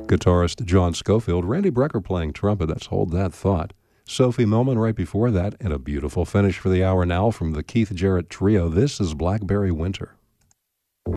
guitarist John Scofield, Randy Brecker playing trumpet. That's Hold That Thought. Sophie Millman right before that, and a beautiful finish for the hour now from the Keith Jarrett Trio. This is Blackberry Winter.